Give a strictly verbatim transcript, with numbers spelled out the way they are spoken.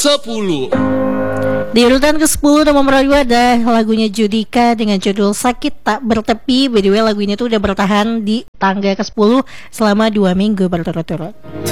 sepuluh. Di urutan ke sepuluh nomor dua ada lagunya Judika dengan judul Sakit Tak Bertepi. By the way lagu ini tuh udah bertahan di tangga ke sepuluh selama dua minggu berturut-turut.